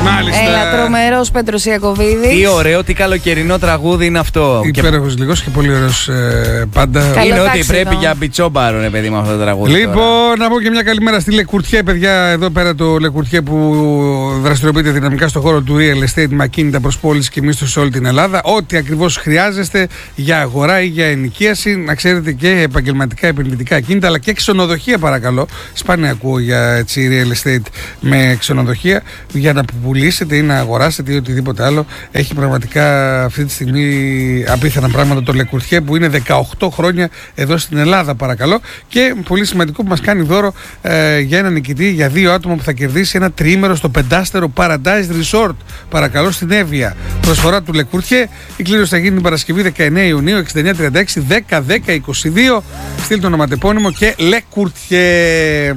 Μάλιστα. Έλα, τρομερός Πέτρος Ιακωβίδης. Τι ωραίο, τι καλοκαιρινό τραγούδι είναι αυτό. Υπέροχος λίγος και πολύ ωραίος πάντα. Είναι ότι τάξιδο. πρέπει για μπιτσόμπαρο, ρε παιδί, με αυτό το τραγούδι. Λοιπόν, τώρα. να πω και μια καλημέρα στη Λεκουρτιέ, παιδιά. Εδώ πέρα το Λεκουρτιέ που δραστηριοποιείται δυναμικά στον χώρο του real estate με ακίνητα προς πώληση και μίσθωση σε όλη την Ελλάδα. Ό,τι ακριβώς χρειάζεστε για αγορά ή για ενοικίαση, να ξέρετε, και επαγγελματικά επενδυτικά ακίνητα, αλλά και ξενοδοχεία, παρακαλώ. Σπάνια ακούω για έτσι, real estate με ξενοδοχεία, για να πουλήσετε ή να αγοράσετε ή οτιδήποτε άλλο. Έχει πραγματικά αυτή τη στιγμή απίθανα πράγματα το Λεκουρτιέ, που είναι 18 χρόνια εδώ στην Ελλάδα, παρακαλώ. Και πολύ σημαντικό που μας κάνει δώρο για έναν νικητή, για 2 άτομα που θα κερδίσει ένα τριήμερο στο 5σταρο Paradise Resort, παρακαλώ, στην Εύβοια. Προσφορά του Λεκουρτιέ. Η κλήρωση θα γίνει την Παρασκευή 19 Ιουνίου, 6936 10 10 22. Στείλτε το ονοματεπώνυμο και Λεκουρτιέ.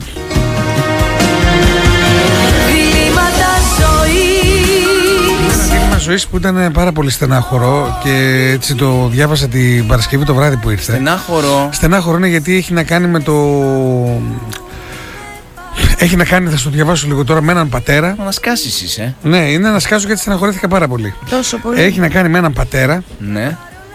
Ζωής που ήταν πάρα πολύ στενάχωρο και έτσι το διάβασα την Παρασκευή το βράδυ που ήρθε. Στενάχωρο είναι γιατί έχει να κάνει με το... Έχει να κάνει, θα σου το διαβάσω λίγο τώρα, με έναν πατέρα. Να σκάσεις είσαι. Ναι, είναι να σκάσω γιατί στεναχωρήθηκα πάρα πολύ. Τόσο πολύ. Έχει να κάνει με έναν πατέρα. Ναι.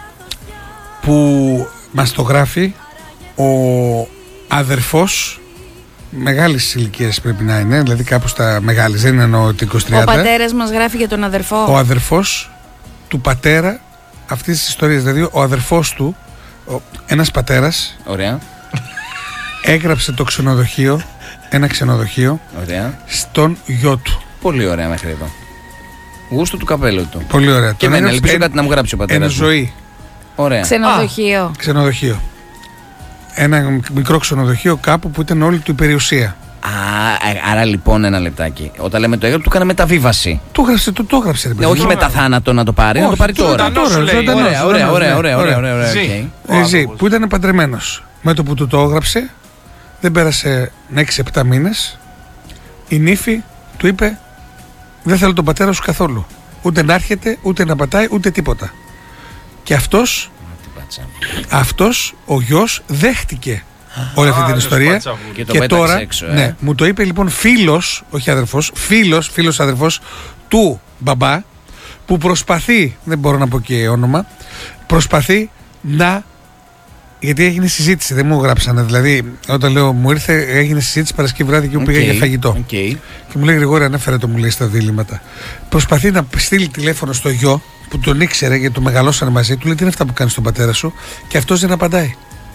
Που μας το γράφει ο αδερφός, μεγάλης ηλικίας πρέπει να είναι, δηλαδή κάπου στα μεγάλης, δεν είναι εννοώ ότι 20-30. Ο πατέρας μας γράφει για τον αδερφό. Ο αδερφός του πατέρα αυτής της ιστορίας, δηλαδή ο αδερφός του, ένας πατέρας. Ωραία. Έγραψε το ξενοδοχείο, ένα ξενοδοχείο. Ωραία. Στον γιο του. Πολύ ωραία μέχρι εδώ. Γούστο του καπέλου του. Πολύ ωραία. Και εμένα, ελπίζω κάτι να μου γράψει ο πατέρας. Εν ζωή. Ωραία. Ξενοδοχείο. Ξενοδοχείο. Ένα μικρό ξενοδοχείο κάπου που ήταν όλη του η περιουσία. Άρα λοιπόν ένα λεπτάκι. Όταν λέμε το έγραψε, του έκανε μεταβίβαση. Το έγραψε. Όχι μετά θάνατο να το πάρει, να το πάρει τώρα. Ωραία. Ζει, που ήταν παντρεμένος. Με το που του το έγραψε, δεν πέρασε 6-7 μήνες. Η νύφη του είπε: δεν θέλω τον πατέρα σου καθόλου. Ούτε να έρχεται, ούτε να πατάει, ούτε τίποτα. Και αυτός ο γιος δέχτηκε όλη αυτή την ιστορία και τώρα έξω, ναι, μου το είπε λοιπόν φίλος, όχι αδερφός, φίλος αδερφός του μπαμπά, που προσπαθεί, δεν μπορώ να πω και όνομα, προσπαθεί να, γιατί έγινε συζήτηση, δεν μου γράψανε, δηλαδή όταν λέω μου ήρθε, έγινε συζήτηση Παρασκευή βράδυ και μου πήγα για φαγητό και μου λέει Γρηγόρη, ανέφερε το, μου λέει, στα δίλημματα, προσπαθεί να στείλει τηλέφωνο στο γιο που τον ήξερε γιατί το μεγαλώσανε μαζί, του λέει τι είναι αυτά που κάνει στον πατέρα σου, και αυτός δεν απαντάει.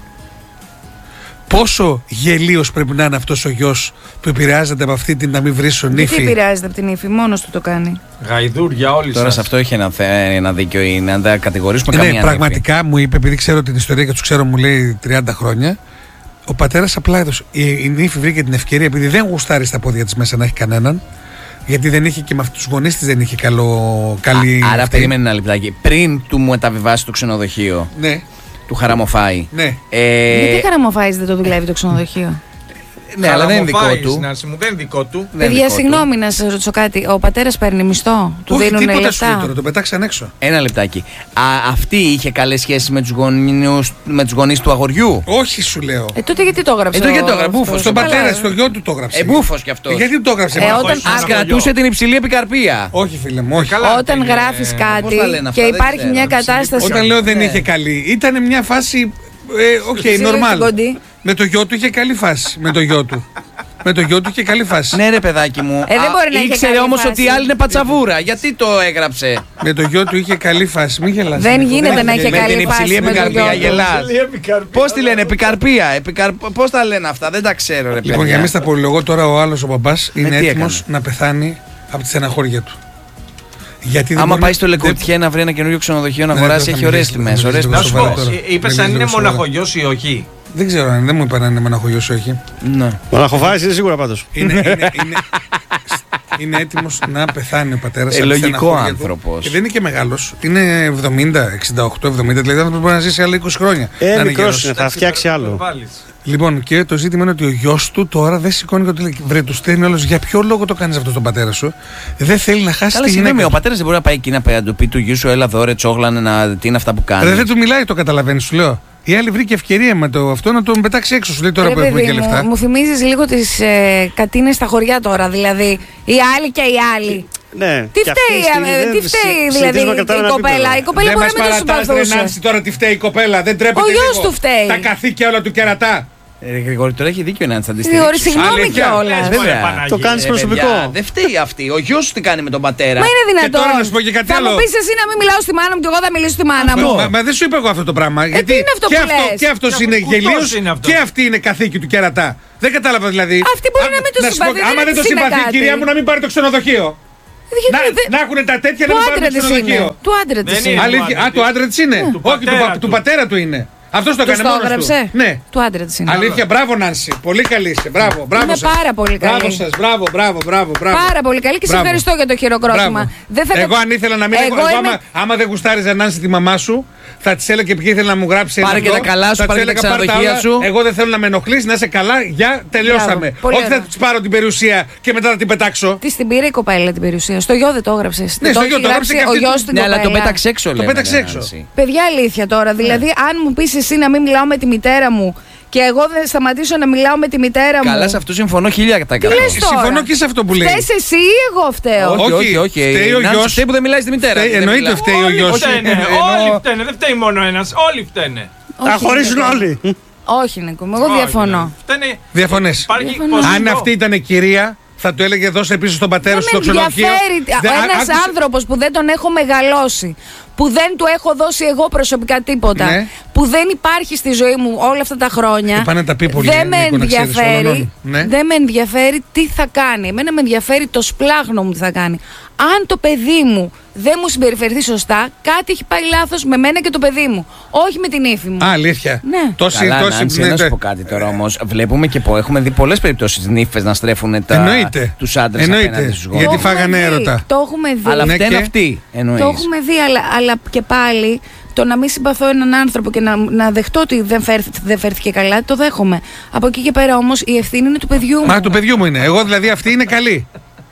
Πόσο γελίος πρέπει να είναι αυτός ο γιος που επηρεάζεται από αυτή την να μην βρει τον ύφη. Τι επηρεάζεται από την ύφη, μόνος του το κάνει. Γαϊδούρια όλοι σας. Τώρα σε αυτό έχει ένα δίκιο, είναι να τα κατηγορήσουμε καμία. Ναι, πραγματικά μου είπε, επειδή ξέρω την ιστορία και τους ξέρω, μου λέει 30 χρόνια, ο πατέρας απλά έδωσε. Η νύφη βρήκε την ευκαιρία, επειδή δεν γουστάρει στα πόδια της μέσα να έχει κανέναν, γιατί δεν είχε και με αυτούς τους γονείς της δεν είχε καλή. Άρα περίμενε ένα λεπτάκι. Πριν του μεταβιβάσει το ξενοδοχείο. Ναι. Του χαραμοφάει. Ναι. Γιατί χαραμοφάει δεν το δουλεύει το ξενοδοχείο. Ναι, αλλά δεν είναι δικό του. Δεν είναι δικό του. Παιδιά, συγγνώμη να σας ρωτήσω κάτι. Ο πατέρας παίρνει μισθό, του όχι, δίνουν τίποτα λεφτά. τώρα, το πετάξαν έξω. Ένα λεπτάκι. Αυτή είχε καλές σχέσεις με τους γονείς του αγοριού. Όχι, σου λέω. Τότε γιατί το έγραψε. Γιατί το έγραψε, μπούφος. Στον πατέρα, στο γιο του το έγραψε. Μπούφος κι αυτό. Γιατί το έγραψε. Ας κρατούσε την υψηλή επικαρπία. Όχι, φίλε μου, όχι. Όταν γράφεις κάτι και υπάρχει μια κατάσταση. Όταν λέω δεν είχε καλή, ήταν μια φάση. Οκ, normal. Με το γιο του είχε καλή φάση. Με το γιο του. Με το γιο του είχε καλή φάση. Ναι, ρε παιδάκι μου. Δεν μπορεί να είχε ήξερε καλή όμως φάση. ότι η άλλη είναι πατσαβούρα. Γιατί το έγραψε. Με το γιο του είχε καλή φάση. Μην γελάς. Δεν γίνεται να είχε Με καλή την υψηλή φάση. με το επικαρπία γιο του. γελάς. Πώς τη λένε, επικαρπία. Πώς τα λένε αυτά, δεν τα ξέρω, ρε παιδιά. Λοιπόν, για να μην στα πολυλογώ τώρα, ο άλλος ο μπαμπάς είναι τι έτοιμος να πεθάνει από τη στεναχώρια του. Γιατί άμα πάει στο Λεκουρτιέ να βρει ένα καινούριο ξενοδοχείο να αγοράσει, έχει ωραίες τιμές. Να σου πω, είπες αν είναι μοναχογιός ή όχι. Δεν ξέρω αν δεν μου είπαν αν είναι μοναχογιός ή όχι. Μοναχοφάης είναι σίγουρα πάντως. Είναι έτοιμος να πεθάνει ο πατέρας. Λογικό άνθρωπος. Και δεν είναι και μεγάλος. Είναι 70, 68, 70. Δηλαδή άνθρωπος μπορεί να ζήσει άλλα 20 χρόνια. Μικρός είναι, θα φτιάξει άλλο. Λοιπόν, και το ζήτημα είναι ότι ο γιος του τώρα δεν σηκώνει και ότι λέει: βρε, του στέλνει όλος. Για ποιο λόγο το κάνεις αυτό στον πατέρα σου? Δεν θέλει να χάσει τη γυναίκα. Ο πατέρας δεν μπορεί να πάει εκεί να του πει του γιου σου, έλα δώρε, τσόγλανε, τι είναι αυτά που κάνει. Δεν του μιλάει, το καταλαβαίνεις, σου λέω. Η άλλη βρήκε ευκαιρία με το αυτό να τον πετάξει έξω. Σου λέει τώρα που έχουμε και λεφτά. Μου θυμίζεις λίγο τις κατίνες στα χωριά τώρα. Δηλαδή, οι άλλοι και οι άλλοι. Ναι. Τι φταίει δηλαδή η κοπέλα. Η κοπέλα μπορεί να μην το συμπαθούσε. Τώρα τι φταίει η κοπέλα, δεν τρέπεται. Ο γιος του φταίει. Τα καθήκια όλα του κερατά. Γρηγόρη, τώρα έχει δίκιο να αντιστοιχεί. Γρηγόρη, συγγνώμη κιόλας. Το κάνεις προσωπικό. Δεν φταίει αυτή. Ο γιος σου τι κάνει με τον πατέρα. Μα είναι δυνατόν. Και τώρα να σου πω και κάτι άλλο. Θα μου πεις εσύ να μην μιλάω στη μάνα μου και εγώ θα μιλήσω στη μάνα μου. Μα δεν σου είπα εγώ αυτό το πράγμα. Γιατί τι είναι αυτό που λες? και αυτός είναι γελίος και αυτή είναι καθήκη του κερατά. Δεν κατάλαβα δηλαδή. Αυτή μπορεί να μην το συμπαθεί. Άμα δεν το συμπαθεί, κυρία μου, να μην πάρει το ξενοδοχείο. Να έχουν τα τέτοια να μην πάρουν το ξενοδοχείο. Του άντρα της είναι. Α, του άντρα της είναι. Όχι, του πατέρα του είναι. Αυτός το έκανε μόνος του. Ναι. Του άντρα της είναι. Αλήθεια, μπράβο Νάνση. Πολύ καλή είσαι. Μπράβο Είμαι σας. πάρα πολύ καλή. Μπράβο σας. Μπράβο. Πάρα πολύ καλή και σε ευχαριστώ για το χειροκρότημα. Εγώ αν ήθελα να μην. Άμα δεν γουστάριζα Νάνση τη μαμά σου, θα τη έλεγα και ποιοι ήθελε να μου γράψει. Πάρε και τα καλά σου, πάρε και τα ξενοδοχεία σου. Εγώ δεν θέλω να με ενοχλείς, να είσαι καλά. Για τελειώσαμε. Όχι θα τη πάρω την περιουσία και μετά θα την πετάξω. Τη την πήρε η κοπέλα την περιουσία. Στο γιο δεν το έγραψε. Ναι, στο γιο το έγραψε και ο γιος την κοπέλα. Αλλά το πέταξε έξω, λέει. Παιδιά, αλήθεια τώρα. Δηλαδή, αν μου πει εσύ να μην μιλάω με τη μητέρα μου και εγώ δεν σταματήσω να μιλάω με τη μητέρα μου. Καλά, σε αυτό συμφωνώ 1000%. Συμφωνώ και σε αυτό που λέει. Φταίς εσύ ή εγώ φταίω? Όχι. Φταίει ο γιος. Φταίει που δεν μιλάει στη μητέρα. Εννοείται φταίει ο γιος. Όλοι φταίνε, δεν φταίει μόνο ένας. Όλοι φταίνε. Θα χωρίσουν όλοι. Όχι, Νίκο, εγώ διαφωνώ. Διαφωνές. Αν αυτή ήταν κυρία, θα του έλεγε δώσε πίσω στον πατέρα σου στο ξενοδοχείο. Ένας άνθρωπος που δεν τον έχω μεγαλώσει, που δεν του έχω δώσει εγώ προσωπικά τίποτα, ναι, που δεν υπάρχει στη ζωή μου όλα αυτά τα χρόνια, δεν με ενδιαφέρει, ναι, δεν με ενδιαφέρει τι θα κάνει. Εμένα με ενδιαφέρει το σπλάγνο μου τι θα κάνει. Αν το παιδί μου δεν μου συμπεριφερθεί σωστά, κάτι έχει πάει λάθος με μένα και το παιδί μου. Όχι με την ύφη μου. Αλήθεια. Ναι. Καλά, Νάνση, να σου πω κάτι τώρα όμως. Βλέπουμε και έχουμε δει πολλές περιπτώσεις νύφες να στρέφουν τους άντρες απέναντι στους γονείς. Γιατί φάγανε έρωτα. Το έχουμε δει. Αλλά φταίνε αυτοί, εννοείς. Το έχουμε δει, αλλά και πάλι το να μην συμπαθώ έναν άνθρωπο και να δεχτώ ότι δεν φέρθηκε καλά, το δέχομαι. Από εκεί και πέρα όμως η ευθύνη είναι του παιδιού μου. Μα του παιδιού μου είναι. Εγώ δηλαδή αυτή είναι καλή.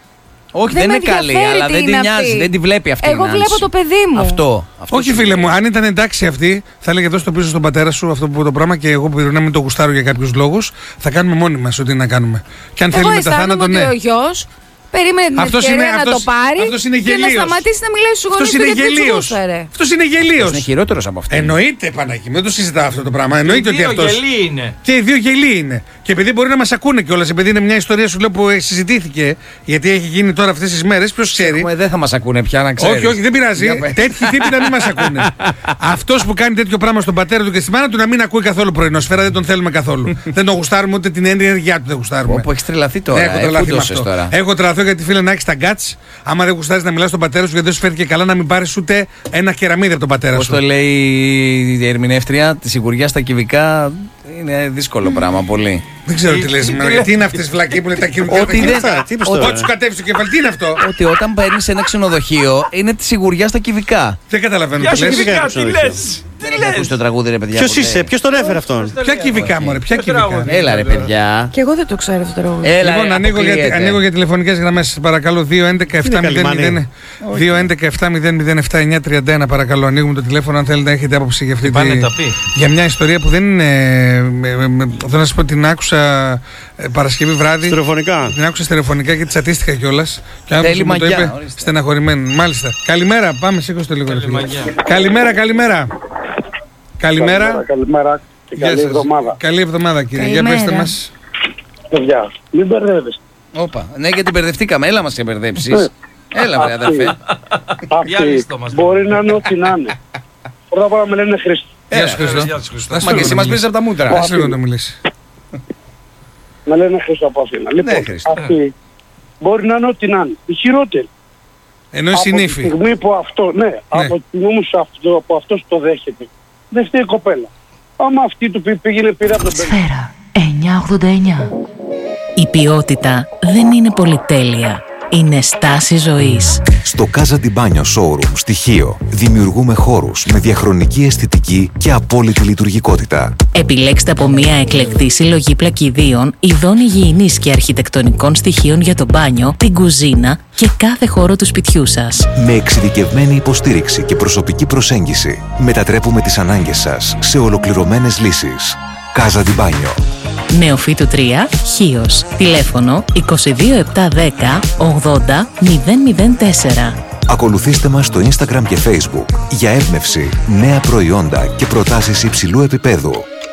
Όχι, δεν είναι καλή, αλλά δεν την νοιάζει, δεν τη βλέπει αυτή. Εγώ βλέπω το παιδί μου. Αυτό όχι, φίλε μου, αν ήταν εντάξει αυτή, θα έλεγε δώσ' το πίσω στον πατέρα σου αυτό που το πράγμα και εγώ που να μην το γουστάρω για κάποιους λόγους, θα κάνουμε μόνοι μας ό,τι να κάνουμε. Και αν θέλει μετά θάνατο, ναι. Ο γιος περίμενε την ευκαιρία να το πάρει και να σταματήσει να μιλάει στους γονείς του γιατί δεν τους γούσταρε. Αυτός είναι γελίος. Είναι χειρότερος από αυτό. Εννοείται, Παναγί, δεν το συζητάω αυτό το πράγμα. Εννοείται ότι αυτός. Και οι δύο γελοί είναι. Και επειδή μπορεί να μας ακούνε κιόλας, επειδή είναι μια ιστορία σου λέω που συζητήθηκε, γιατί έχει γίνει τώρα αυτές τις μέρες, ποιος ξέρει. Δεν θα μας ακούνε πια, να ξέρεις. Όχι, δεν πειράζει. Τέτοιοι τύποι να μην μας ακούνε. Αυτός που κάνει τέτοιο πράγμα στον πατέρα του και στη μάνα του να μην ακούει καθόλου πρωινόσφαιρα, δεν τον θέλουμε καθόλου. Δεν τον γουστάρουμε ούτε την ενέργειά του δεν γουστάρουμε. Όπου έχει τρελαθεί τώρα. Έχω τρελαθεί γιατί φίλε να έχει τα γκάτς, άμα δεν γουστάρεις να μιλάς στον πατέρα σου γιατί δεν σου φέρθηκε καλά, να μην πάρεις ούτε ένα κεραμίδι από τον πατέρα σου. Πώς το λέει η ερμηνεύτρια, τη σιγουριά στα κυβικά είναι δύσκολο πράγμα πολύ. Δεν ξέρω τι λες, τι είναι αυτές οι βλακοί που είναι τα κυβικά. Ό,τι σου κατέβει στο κεφάλι, τι είναι αυτό. Ότι όταν παίρνεις ένα ξενοδοχείο είναι τη σιγουριά στα κυβικά. Δεν καταλαβαίνω τι λες. Δεν ακούσει το τραγούδι, ρε παιδιά. Ποιος είσαι, ποιος τον έφερε αυτόν. Ποια κυβικά, μωρέ, ποια κυβικά. Έλα, ρε παιδιά. Και εγώ δεν το ξέρω αυτό το τραγούδι. Λοιπόν, ανοίγω για τηλεφωνικές γραμμές, παρακαλώ. 2-11-7-0-0-7-9-31. Παρακαλώ, ανοίγουμε το τηλέφωνο αν θέλετε να έχετε άποψη για αυτή για μια ιστορία που δεν είναι. Θέλω να σα πω την άκουσα Παρασκευή βράδυ. Στερεοφωνικά. Την άκουσα στερεοφωνικά και τσατίστηκα κιόλας. Και Τέλει μου το είπε στεναχωρημένη. Μάλιστα. Καλημέρα, πάμε, σήκωστε λίγο. Καλημέρα. Καλημέρα και καλή εβδομάδα. Καλή εβδομάδα, κύριε. Για πέστε μας. Παιδιά, μην μπερδεύεστε. Όπα, ναι, γιατί μπερδευτήκαμε. Έλα μας και μπερδέψεις. Έλα, βρε αδερφέ. Αυτή μπορεί να είναι ό,τι να είναι. Πρώτα απ' όλα με λένε Χρήστο. Γεια σου, Χρήστο. Μα και εσύ μας πήρες από τα μούτρα. Ας λίγο να μιλήσει. Με λένε Χρήστο από Αθήνα. Λοιπόν, αυτή μπορεί να είναι ό,τι να είναι. Η χειρότερη. Ενώ εσύ είναι ύφη. Από τη στιγμή που αυτό, από τη στιγμή που αυτός το δέχεται, δεν φταίει η κοπέλα. Άμα αυτή του πήγαινε πήρε από τον παιδί. Σφαίρα 989. Η ποιότητα δεν είναι πολυτέλεια. Είναι στάση ζωής. Στο Casa di Bagno Showroom στοιχείο δημιουργούμε χώρους με διαχρονική αισθητική και απόλυτη λειτουργικότητα. Επιλέξτε από μια εκλεκτή συλλογή πλακιδίων, ειδών υγιεινής και αρχιτεκτονικών στοιχείων για το μπάνιο, την κουζίνα και κάθε χώρο του σπιτιού σας. Με εξειδικευμένη υποστήριξη και προσωπική προσέγγιση, μετατρέπουμε τις ανάγκες σας σε ολοκληρωμένες λύσεις. Casa di Bagno. Νεοφύτου 3, Χίος. Τηλέφωνο 22710 80 004. Ακολουθήστε μας στο Instagram και Facebook για έμπνευση, νέα προϊόντα και προτάσεις υψηλού επίπεδου.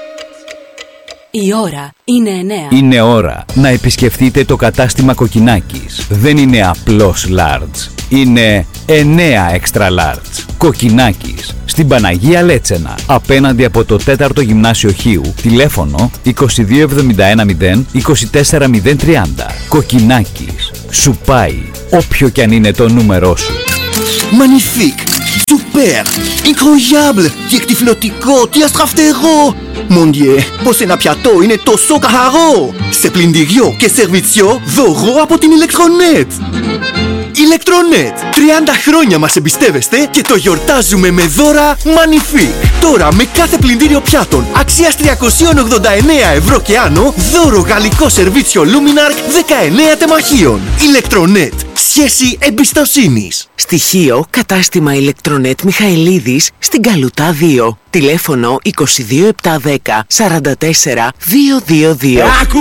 Η ώρα είναι 9. Είναι ώρα να επισκεφτείτε το κατάστημα Κοκκινάκης. Δεν είναι απλώς large. Είναι 9 extra large. Κοκκινάκης. Στην Παναγία Λέτσενα. Απέναντι από το 4ο Γυμνάσιο Χίου. Τηλέφωνο 22710 24030. Κοκκινάκης. Σου πάει όποιο κι αν είναι το νούμερό σου. Magnifique, super, incroyable, τι εκτυφλωτικό, τι αστραφτερό. Mon Dieu, πως ένα πιατό είναι τόσο καθαρό. Σε πλυντήριο και σερβιτσιό δώρο από την Electronet. Electronet, 30 χρόνια μας εμπιστεύεστε και το γιορτάζουμε με δώρα Magnifique. Τώρα με κάθε πλυντήριο πιάτων αξίας 389 ευρώ και άνω, δώρο γαλλικό σερβίτσιο Luminark 19 τεμαχίων. Electronet, σχέση εμπιστοσύνης. Στοιχείο κατάστημα Electronet Μιχαηλίδης στην Καλουτά 2. Τηλέφωνο 22710 44 222.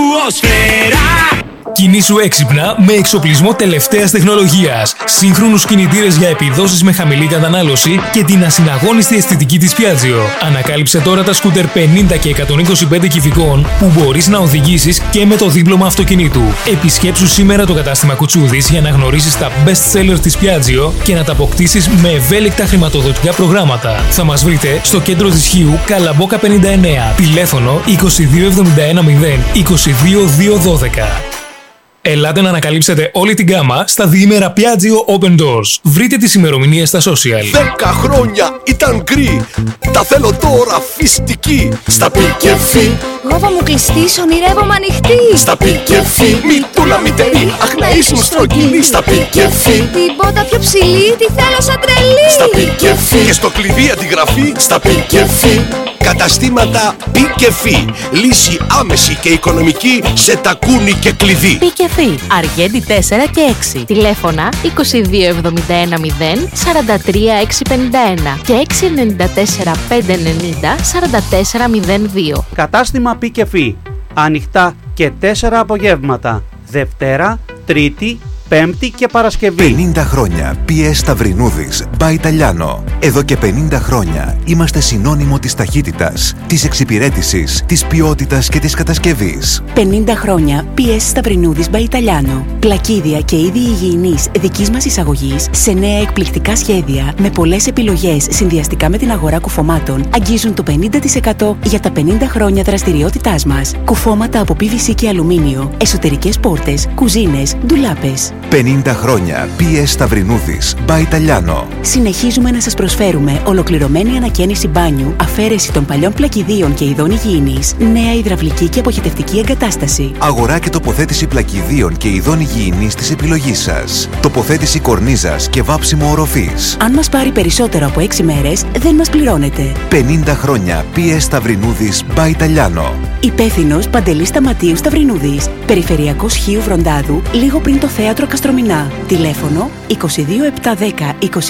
Κινήσου έξυπνα με εξοπλισμό τελευταίας τεχνολογίας, σύγχρονους κινητήρες για επιδόσεις με χαμηλή κατανάλωση και την ασυναγώνιστη αισθητική της Piaggio. Ανακάλυψε τώρα τα σκούτερ 50 και 125 κυβικών που μπορείς να οδηγήσεις και με το δίπλωμα αυτοκινήτου. Επισκέψου σήμερα το κατάστημα Κουτσούδης για να γνωρίσεις τα best sellers της Piaggio και να τα αποκτήσεις με ευέλικτα χρηματοδοτικά προγράμματα. Θα μας βρείτε στο κέντρο της Χίου, Καλαμπόκα 59, τηλέφωνο 22710 22212. Ελάτε να ανακαλύψετε όλη την γκάμα στα διήμερα Piaggio Open Doors. Βρείτε τις ημερομηνίες στα social. 10 χρόνια ήταν γκρι, τα θέλω τώρα φυστική. Στα πικεφί. Γόβα μου κλειστής, ονειρεύομαι ανοιχτή. Στα πικεφί. Μητούλα μητερή, αχ να ήσουν στρογγυλή. Στα πικεφί. Την πότα πιο ψηλή, τη θέλω σαν τρελή. Στα πικεφί. Και στο κλειδί αντιγραφή. Στα πικεφί. Καταστήματα Πικεφί. Λύση άμεση και οικονομική σε τακούνι και κλειδί. Πικεφί. Αργέντη 4 και 6. Τηλέφωνα 22710 43 651 και 694 590 4402. Κατάστημα Πικεφί. Ανοιχτά και 4 απογεύματα. Δευτέρα, Τρίτη, Πέμπτη και Παρασκευή. 50 χρόνια PS Σταυρινούδης by Italiano. Εδώ και 50 χρόνια είμαστε συνώνυμο της ταχύτητας, της εξυπηρέτησης, της ποιότητας και της κατασκευής. 50 χρόνια PS Σταυρινούδης by Italiano. Πλακίδια και είδη υγιεινής δικής μας εισαγωγής σε νέα εκπληκτικά σχέδια με πολλές επιλογές συνδυαστικά με την αγορά κουφωμάτων αγγίζουν το 50% για τα 50 χρόνια δραστηριότητάς μας. Κουφώματα από PVC και αλουμίνιο, εσωτερικές πόρτες, κουζίνες, ντουλάπες. 50 χρόνια PS Σταυρινούδης by Italiano. Συνεχίζουμε να σας προσφέρουμε ολοκληρωμένη ανακαίνιση μπάνιου, αφαίρεση των παλιών πλακιδίων και ειδών υγιεινής, νέα υδραυλική και αποχετευτική εγκατάσταση. Αγορά και τοποθέτηση πλακιδίων και ειδών υγιεινής της επιλογής σας. Τοποθέτηση κορνίζας και βάψιμο οροφής. Αν μας πάρει περισσότερο από 6 μέρες, δεν μας πληρώνετε. 50 χρόνια PS Σταυρινούδης by Italiano. Υπεύθυνος Παντελής Σταματίου Σταυρινούδης. Περιφερειακός Χίου Βροντάδου, λίγο πριν το θέατρο Καστρομηνά. Τηλέφωνο 22710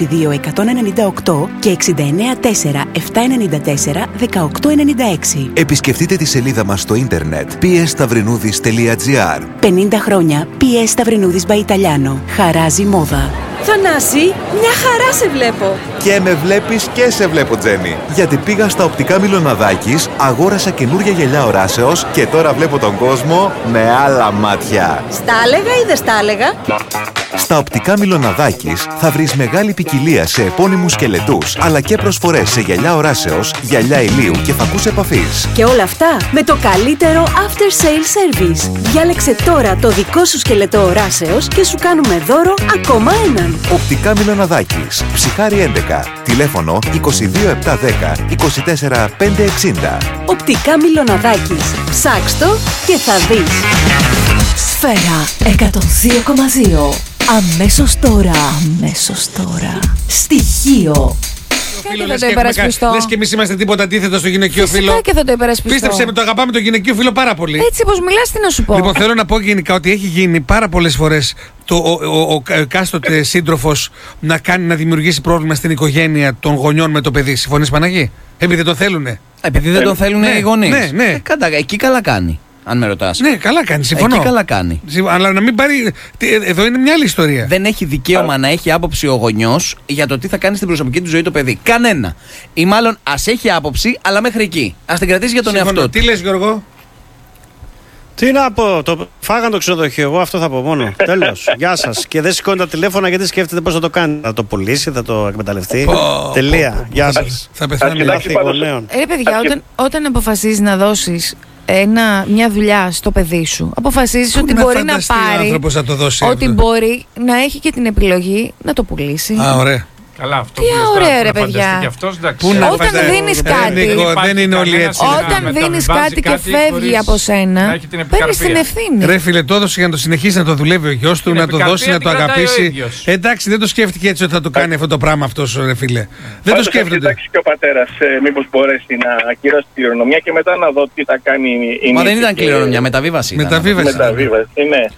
22198 και 694 794 1896. Επισκεφτείτε τη σελίδα μας στο ίντερνετ psstαυρινούδης.gr. 50 χρόνια PS Σταυρινούδης by Italiano. Χαράζει μόδα. Θανάση, μια χαρά σε βλέπω. Και με βλέπεις και σε βλέπω, Τζένι. Γιατί πήγα στα οπτικά Μιλοναδάκης, αγόρασα καινούρια γυαλιά οράσεως και τώρα βλέπω τον κόσμο με άλλα μάτια. Στα έλεγα ή δεν στα έλεγα? Στα οπτικά Μιλοναδάκης θα βρεις μεγάλη ποικιλία σε επώνυμους σκελετούς, αλλά και προσφορές σε γυαλιά οράσεως, γυαλιά ηλίου και φακούς επαφής. Και όλα αυτά με το καλύτερο after sale service. Διάλεξε τώρα το δικό σου σκελετό οράσεως και σου κάνουμε δώρο ακόμα έναν. Οπτικά Μιλοναδάκης, Ψυχάρη 11, τηλέφωνο 22710 24 560. Οπτικά Μιλοναδάκης. Ψάξτο και θα δεις. Σφαίρα 102,2. Αμέσως τώρα. Αμέσως τώρα. Στοιχείο. Λες και εμείς είμαστε τίποτα αντίθετο στο γυναικείο φύλο. Φυσικά και θα το υπερασπιστώ. Πίστεψε με, το αγαπάμε το γυναικείο φύλο πάρα πολύ. Έτσι όπως μιλάς, τι να σου πω. Λοιπόν, θέλω να πω γενικά ότι έχει γίνει πάρα πολλές φορές ο εκάστοτε σύντροφος να δημιουργήσει πρόβλημα στην οικογένεια των γονιών με το παιδί. Συμφωνείς, Παναγί? Επειδή δεν το θέλουνε. Επειδή δεν τον θέλουν οι γονείς. Ναι. Εκεί καλά κάνει. Αν με ρωτάς. Ναι, καλά κάνει, συμφωνώ. Εκεί καλά κάνει. Αλλά να μην πάρει. Εδώ είναι μια άλλη ιστορία. Δεν έχει δικαίωμα να έχει άποψη ο γονιός για το τι θα κάνει στην προσωπική του ζωή το παιδί. Κανένα. Ή μάλλον ας έχει άποψη, αλλά μέχρι εκεί. Ας την κρατήσει για τον εαυτό του. Τι λες, Γιώργο? Τι να πω, φάγαν το ξενοδοχείο. Εγώ αυτό θα πω μόνο. Τέλος. Γεια σας. Και δεν σηκώνει τα τηλέφωνα γιατί σκέφτεται πώς θα το κάνει. Θα το πουλήσει, θα το εκμεταλλευτεί. Τελεία. Γεια σας. Θα πεθάνει. Ρε παιδιά, όταν αποφασίζεις να δώσεις μια δουλειά στο παιδί σου, αποφασίζεις ότι μπορεί να πάρει. Ότι μπορεί να έχει και την επιλογή να το πουλήσει. Α, ωραία. Καλά, αυτό τι ωραία, ρε παιδιά. Όταν δίνεις κάτι. Δεν είναι όλοι έτσι. Όταν δίνεις κάτι και φεύγει από σένα, παίρνεις την ευθύνη. Ρε φίλε, το έδωσε για να το συνεχίσει να το δουλεύει ο γιος του, να το δώσει, να το αγαπήσει. Εντάξει, δεν το σκέφτηκε έτσι ότι θα το κάνει αυτό το πράγμα αυτός, ρε φίλε. Δεν το σκέφτεται. Εντάξει και ο πατέρας μήπως μπορέσει να ακυρώσει τη κληρονομιά και μετά να δω τι θα κάνει η νύχη. Μα δεν ήταν κληρονομιά, μεταβίβαση. Μεταβίβαση, ναι.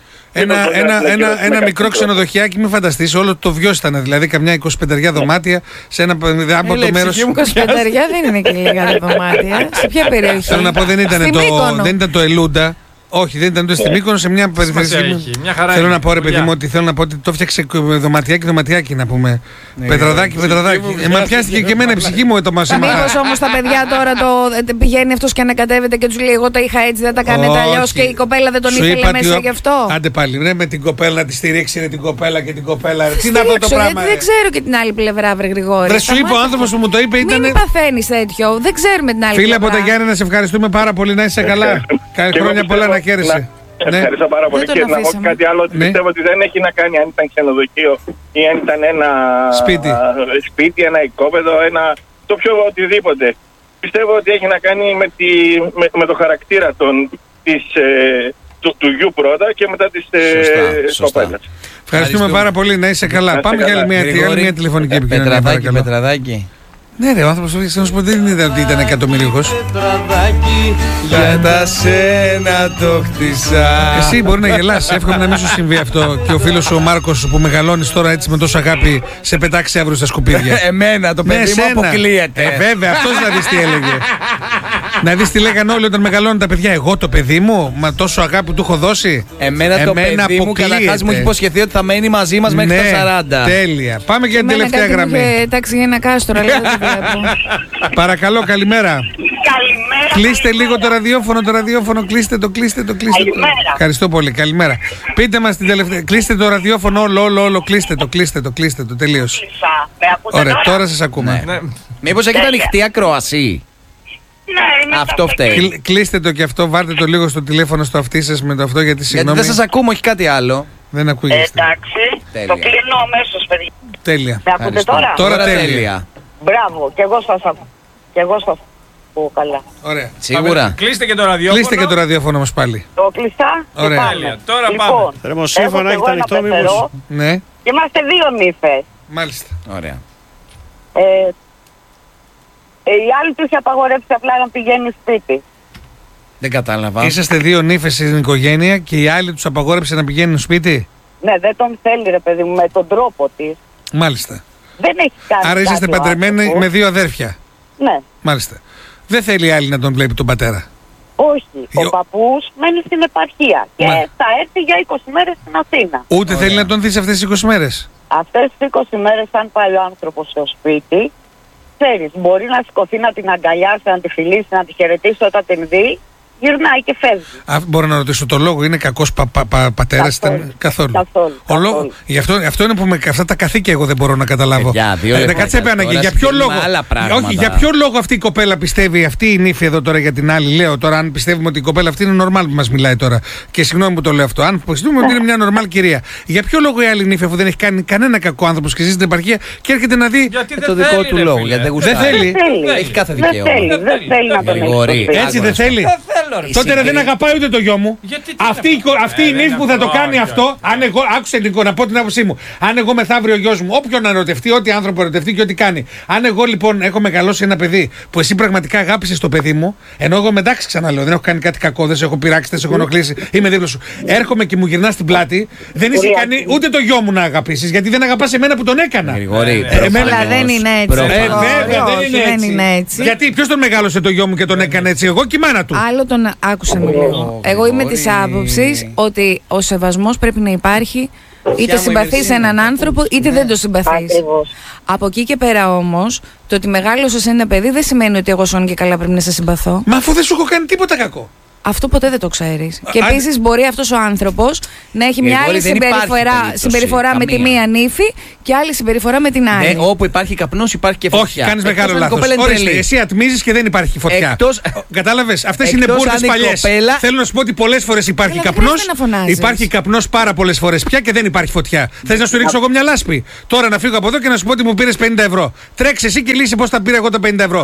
Ένα μικρό ξενοδοχιάκι, μην φανταστείς, όλο το βιός ήταν. Δηλαδή, καμιά 25 δωμάτια σε ένα από το μέρος. 25 δεν είναι και λίγα δωμάτια. Σε ποια περιοχή? Θέλω να πω, δεν ήταν το Ελούντα. Όχι, δεν ήταν το στη Μύκονο, σε μια περιφέρεια. Θέλω να πω, ρε παιδί μου, ότι το φτιάξε δωματιάκι να πούμε. Πετραδάκι. Μα πιάστηκε και εμένα η ψυχή μου το μας. Μήπως όμως τα παιδιά τώρα πηγαίνει αυτός και ανακατεύεται και τους λέει: εγώ τα είχα έτσι, δεν τα κάνετε αλλιώς και η κοπέλα δεν τον ήθελε μέσα γι' αυτό. Άντε πάλι, ρε, με την κοπέλα να τη στηρίξει την κοπέλα και την κοπέλα. Τι είναι αυτό το πράγμα? Γιατί δεν ξέρω και την άλλη πλευρά, βρε Γρηγόρη. Δεν σου είπε ο άνθρωπος που μου το είπε ήταν. Μην παθαίνεις τέτοιο, δεν ξέρουμε την άλλη πλευρά. Φίλε από τα Γιάννενα, σε ευχαριστούμε πάρα πολύ, να είσαι καλά. Χρόνια πολλά να χαίρεσαι. Ευχαριστώ πάρα πολύ. Και να πω κάτι άλλο, ότι πιστεύω ότι δεν έχει να κάνει αν ήταν ξενοδοχείο ή αν ήταν ένα σπίτι, ένα οικόπεδο, το πιο οτιδήποτε. Πιστεύω ότι έχει να κάνει με το χαρακτήρα του γιου πρώτα και μετά της κοπέλας. Ευχαριστούμε πάρα πολύ, να είσαι καλά. Πάμε για άλλη μια τηλεφωνική επικοινωνία. Πετραδάκι. Ναι, ρε, ο άνθρωπος δεν είδα ότι ήταν εκατομμυρίουχος. Πετραδάκι, για τα σένα το χτίσα. Εσύ μπορεί να γελάς, εύχομαι να μην σου συμβεί αυτό. Και ο φίλος σου ο Μάρκος που μεγαλώνεις τώρα έτσι με τόσο αγάπη σε πετάξει αύριο στα σκουπίδια. Εμένα, το παιδί μου αποκλείεται. Βέβαια, αυτός να δεις τι έλεγε. Να δεις τι λέγανε όλοι όταν μεγαλώνουν τα παιδιά. Εγώ το παιδί μου, μα τόσο αγάπη του έχω δώσει. Εμένα το παιδί μου καταρχάς μου έχει υποσχεθεί ότι θα μένει μαζί μας μέχρι τα 40. Τέλεια. Πάμε για την τελευταία γραμμή. Εντάξει, για ένα κάστρο, παρακαλώ, καλημέρα. Καλημέρα. Κλείστε λίγο το ραδιόφωνο, κλείστε το. Ευχαριστώ πολύ, καλημέρα. Πείτε μας την τελευταία. Κλείστε το ραδιόφωνο, όλο, κλείστε το, τελείως. Ωραία, τώρα σας ακούμε. Μήπως έχετε ανοιχτή ακρόαση? Ναι, αυτό φταίει. Κλείστε το και αυτό, βάλτε το λίγο στο τηλέφωνο στο αυτί σας με το αυτό, γιατί συγγνώμη. Γιατί δεν σας ακούμε, όχι κάτι άλλο. Δεν ακούγεστε. Εντάξει, το κλείνω αμέσως, παιδιά. Τέλεια. Με ακούτε τώρα? Τώρα τέλεια. Μπράβο, και εγώ σας ακούω καλά. Ωραία. Σίγουρα. Κλείστε και το ραδιόφωνο. Κλείστε και το ραδιόφωνο μας πάλι. Το κλειστά. Ωραία. Τώρα λοιπόν, θερμοσύμφωνα έχετε ανοιχτό μήπως? Ναι. Και είμαστε 2 νύφες. Μάλιστα. Ωραία. Η άλλη του είχε απαγορεύσει απλά να πηγαίνει σπίτι. Δεν κατάλαβα. Είσαστε 2 νύφες στην οικογένεια και η άλλη τους απαγόρεψε να πηγαίνουν σπίτι. Ναι, δεν τον θέλει, ρε παιδί μου, με τον τρόπο της. Μάλιστα. Δεν έχει κάνει. Άρα είσαστε παντρεμένοι με 2 αδέρφια. Ναι. Μάλιστα. Δεν θέλει η άλλη να τον βλέπει τον πατέρα. Όχι. Ο παππούς μένει στην επαρχία και θα έρθει για 20 μέρες στην Αθήνα. Ούτε θέλει να τον δει σε αυτές τις 20 μέρες. Αυτές τις 20 μέρες, αν πάει ο άνθρωπος στο σπίτι, ξέρεις, μπορεί να σηκωθεί, να την αγκαλιάσει, να τη φιλήσει, να τη χαιρετήσει όταν την δει. Γυρνάει και φεύγει. Μπορώ να ρωτήσω το λόγο, είναι κακός πατέρας? Ήταν καθόλου. Γι' αυτό είναι που με αυτά τα καθήκια εγώ δεν μπορώ να καταλάβω. Κάτσε επαναγκή. Για ποιο λόγο? Όχι, για ποιο λόγο αυτή η κοπέλα πιστεύει, αυτή η νύφη εδώ τώρα για την άλλη? Λέω τώρα, αν πιστεύουμε ότι η κοπέλα αυτή είναι normal που μας μιλάει τώρα. Και συγγνώμη που το λέω αυτό. Αν πιστεύουμε ότι είναι μια normal κυρία, για ποιο λόγο η άλλη νύφη, αφού δεν έχει κάνει κανένα κακό άνθρωπο και ζει στην επαρχία και έρχεται να δει το δικό του λόγο? Γιατί δεν θέλει. Έχει κάθε δικαίωμα. Δεν θέλει να τον Έτσι δεν θέλει. Τότε δεν αγαπάει ούτε το γιο μου. Αυτή η νύφη που θα το κάνει αυτό, αν εγώ. Άκουσε Νικό, να πω την άποψή μου. Αν εγώ μεθαύριο ο γιος μου, όποιον να ερωτευτεί, ό,τι άνθρωπο ερωτευτεί και ό,τι κάνει. Αν εγώ λοιπόν έχω μεγαλώσει ένα παιδί που εσύ πραγματικά αγάπησες το παιδί μου, ενώ εγώ εντάξει ξαναλέω, δεν έχω κάνει κάτι κακό, δεν σε έχω πειράξει, δεν σε έχω ενοχλήσει, είμαι δίπλα σου. Έρχομαι και μου γυρνάς την πλάτη, δεν είσαι ικανή ούτε το γιο μου να αγαπήσεις, γιατί δεν αγαπάς εμένα που τον έκανα. Αλλά δεν είναι έτσι. Βέβαια δεν είναι έτσι. Γιατί ποιος τον μεγάλωσε το γιο μου και τον έκανε έτσι, εγώ και η μάνα του. Άλλο τον άκουσε με λίγο. Εγώ είμαι της άποψης ότι ο σεβασμός πρέπει να υπάρχει. Είτε συμπαθείς έναν άνθρωπο, είτε δεν το συμπαθείς. Από εκεί και πέρα όμως, το ότι μεγάλωσες ένα παιδί δεν σημαίνει ότι εγώ σώνει και καλά πρέπει να σε συμπαθώ. Μα αφού δεν σου έχω κάνει τίποτα κακό. Αυτό ποτέ δεν το ξέρεις. Και επίσης μπορεί αυτός ο άνθρωπος να έχει μια άλλη συμπεριφορά με τη μία νύφη και άλλη συμπεριφορά με την άλλη. Όπου υπάρχει καπνός υπάρχει και φωτιά. Όχι, κάνεις μεγάλο λάθος. Εσύ ατμίζεις και δεν υπάρχει φωτιά. Κατάλαβες, αυτές είναι μπουρδες παλιές. Θέλω να σου πω ότι πολλές φορές υπάρχει καπνός. Υπάρχει καπνός πάρα πολλές φορές πια και δεν υπάρχει φωτιά. Θες να σου ρίξω εγώ μια λάσπη. Τώρα να φύγω από εδώ και να σου πω ότι μου πήρες 50 ευρώ. Τρέξε εσύ και λύσε πώς τα πήρα εγώ τα 50 ευρώ.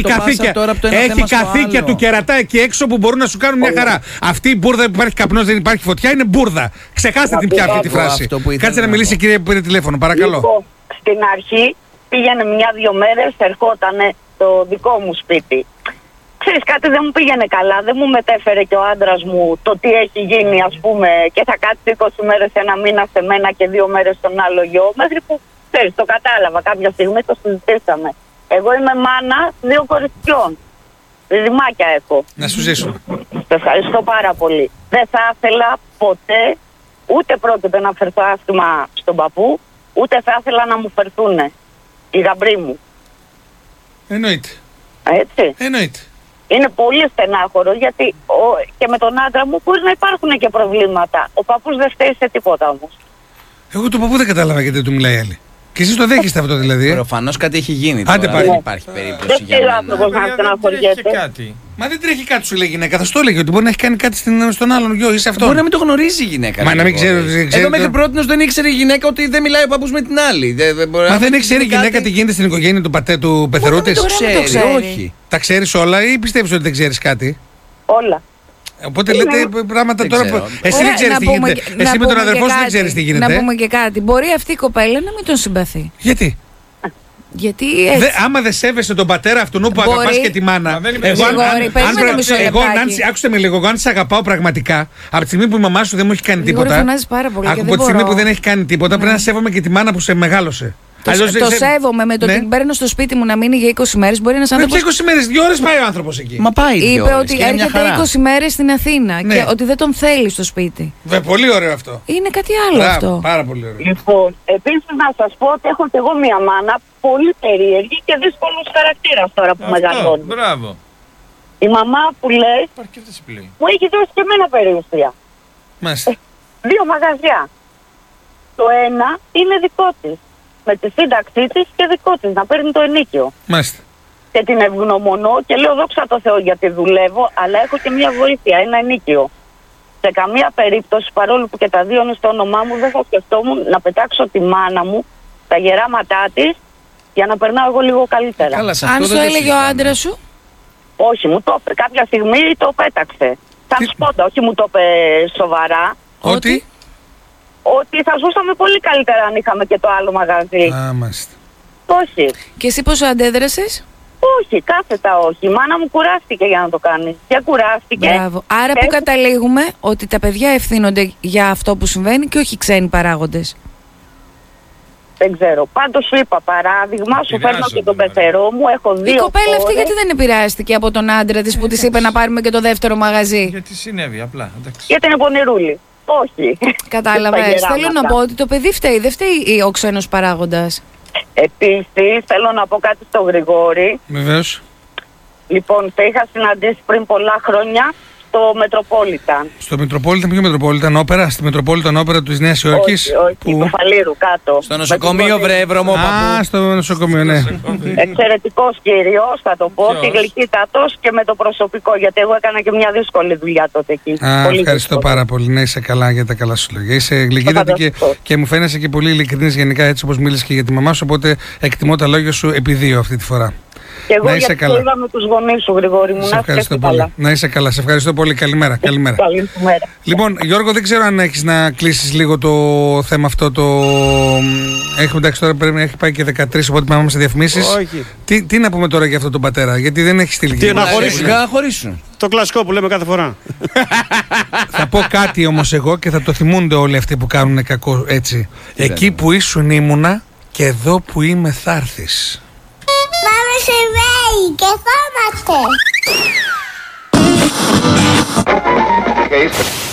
Έχει καθήκια του κερατά εκεί έξω που μπορούν να σου κάνουν μια χαρά. Αυτή η μπουρδα που υπάρχει καπνός, δεν υπάρχει φωτιά, είναι μπουρδα. Ξεχάστε την πια αυτή τη φράση. Κάτσε να μιλήσει η κυρία που πήρε τηλέφωνο, παρακαλώ. Λοιπόν, στην αρχή πήγαινε 1-2 μέρες, ερχότανε στο δικό μου σπίτι. Ξέρεις κάτι, δεν μου πήγαινε καλά, δεν μου μετέφερε και ο άντρας μου το τι έχει γίνει, ας πούμε, και θα κάτσει 20 μέρες, 1 μήνα σε μένα και 2 μέρες στον άλλο γιο. Μέχρι που, ξέρεις, το κατάλαβα κάποια στιγμή, το συζητήσαμε. Εγώ είμαι μάνα 2 κοριτσιών. Ρημάκια έχω. Να σου ζήσω. Σε ευχαριστώ πάρα πολύ. Δεν θα ήθελα ποτέ, ούτε πρόκειται να φερθώ άσχημα στον παππού, ούτε θα ήθελα να μου φερθούνε οι γαμπροί μου. Εννοείται. Έτσι. Εννοείται. Είναι πολύ στενάχωρο γιατί και με τον άντρα μου μπορεί να υπάρχουν και προβλήματα. Ο παππούς δεν φταίει σε τίποτα όμως. Εγώ τον παππού δεν κατάλαβα γιατί του μιλάει άλλη. Και εσείς το δέχεστε αυτό δηλαδή. Προφανώς κάτι έχει γίνει. Άντε τώρα, δεν υπάρχει περίπτωση για να Μα δεν τρέχει κάτι, σου λέει η γυναίκα. Θα σου το έλεγε ότι μπορεί να έχει κάνει κάτι στον άλλον γιο ή σε αυτό. Μπορεί να μην το γνωρίζει η γυναίκα. Μα να μην ξέρει. Εδώ μέχρι πρώτη δεν ήξερε η γυναίκα ότι δεν μιλάει ο παππούς με την άλλη. Μα δεν ήξερε η γυναίκα τι γίνεται στην οικογένεια του πεθερού της. Όχι. Τα ξέρεις όλα ή πιστεύεις ότι δεν ξέρεις κάτι? Όλα. Οπότε λέτε πράγματα τώρα που. Εσύ δεν ξέρεις τι γίνεται. Εσύ με τον αδερφό σου δεν ξέρεις τι γίνεται. Να πούμε και κάτι. Μπορεί αυτή η κοπέλα να μην τον συμπαθεί. Γιατί? Γιατί έτσι. Άμα δεν σέβεσαι τον πατέρα αυτού που αγαπάς και τη μάνα. Εγώ, Νάνση, άκουστε με λίγο. Εγώ αν σε αγαπάω πραγματικά, από τη στιγμή που η μαμά σου δεν μου έχει κάνει τίποτα. Από τη στιγμή που δεν έχει κάνει τίποτα, πρέπει να σέβομαι και τη μάνα που σε μεγάλωσε. Το σέβομαι με το ότι παίρνω στο σπίτι μου να μείνει για 20 μέρες. Μπορεί ένας άνθρωπος. 20 μέρες, 2 ώρες πάει ο άνθρωπος εκεί. Μα πάει. Είπε ότι έρχεται 20 μέρες στην Αθήνα και ότι δεν τον θέλει στο σπίτι. Πολύ ωραίο αυτό. Είναι κάτι άλλο αυτό. Πάρα πολύ ωραίο. Λοιπόν, επίσης να σας πω ότι έχω και εγώ μια μάνα πολύ περίεργη και δύσκολος χαρακτήρας τώρα που μεγαλώνει. Μπράβο. Η μαμά που λέει μου έχει δώσει και εμένα περιουσία. Μάλιστα. 2 μαγαζιά. Το ένα είναι δικό της. Με τη σύνταξή της και δικό της, να παίρνει το ενίκιο. Μάλιστα. Και την ευγνωμονώ και λέω δόξα τω Θεώ γιατί δουλεύω, αλλά έχω και μια βοήθεια, ένα ενίκιο. Σε καμία περίπτωση, παρόλο που και τα 2 είναι στο όνομά μου, δεν θα σκεφτόμουν να πετάξω τη μάνα μου τα γεράματά της για να περνάω εγώ λίγο καλύτερα. Αν σου έλεγε ο άντρας σου? Όχι, μου το είπε. Κάποια στιγμή το πέταξε. Θα σου πω, όχι μου το είπε σοβαρά. Ότι? Ότι θα ζούσαμε πολύ καλύτερα αν είχαμε και το άλλο μαγαζί. Μάλιστα. Όχι. Και εσύ πώς αντέδρασες? Όχι, κάθετα όχι. Η μάνα μου κουράστηκε για να το κάνει. Και κουράστηκε. Μπράβο. Άρα που καταλήγουμε ότι τα παιδιά ευθύνονται για αυτό που συμβαίνει και όχι ξένοι παράγοντες. Δεν ξέρω. Πάντως σου είπα παράδειγμα, σου φέρνω και τον πεθερό μου. Έχω 2 Η κοπέλα αυτή γιατί δεν επηρεάστηκε από τον άντρα της που της είπε να πάρουμε και το δεύτερο μαγαζί? Γιατί συνέβη απλά. Γιατί είναι πονηρούλη. Όχι. Κατάλαβες. Θέλω να πω ότι το παιδί φταίει, δεν φταίει ο ξένος παράγοντας. Επίσης, θέλω να πω κάτι στο Γρηγόρη. Βεβαίως. Λοιπόν, σε είχα συναντήσει πριν πολλά χρόνια στο Μετροπόλιταν. Στο Μετροπόλιταν, ποιο Μετροπόλιταν Όπερα? Στη Μετροπόλιταν Όπερα της Νέας Υόρκης. Όχι, του Φαλήρου κάτω. Στο νοσοκομείο, βρε βρωμόπαπου. Στο νοσοκομείο, ναι. Εξαιρετικός κύριος, θα το πω, και γλυκύτατος και με το προσωπικό, γιατί εγώ έκανα και μια δύσκολη δουλειά τότε εκεί. Ευχαριστώ πάρα πολύ. Ναι, είσαι καλά για τα καλά σου λόγια. Είσαι γλυκύτατη και μου φαίνεσαι και πολύ ειλικρινής γενικά, έτσι όπως μίλησες και για τη μαμά σου, οπότε εκτιμώ τα λόγια σου επί 2 αυτή τη φορά. Και εγώ γιατί το είδα με τους γονείς σου, Γρηγόρη μου. Σε ευχαριστώ πολύ. Καλά. Να είσαι καλά. Σε ευχαριστώ πολύ. Καλημέρα. Καλημέρα. Καλή μέρα. Λοιπόν, Γιώργο, δεν ξέρω αν έχεις να κλείσεις λίγο το θέμα αυτό. Έχουμε εντάξει τώρα πρέπει έχει πάει και 13, οπότε πάμε σε διαφημίσεις. Τι να πούμε τώρα για αυτόν τον πατέρα, γιατί δεν έχει στείλει. Τι να χωρίσουν. Το κλασικό που λέμε κάθε φορά. Θα πω κάτι όμως εγώ και θα το θυμούνται όλοι αυτοί που κάνουν κακό έτσι. Εκεί που ήσουν ήμουνα και εδώ που είμαι θα έρθεις. Πάμε σε βέη και θα είμαστε.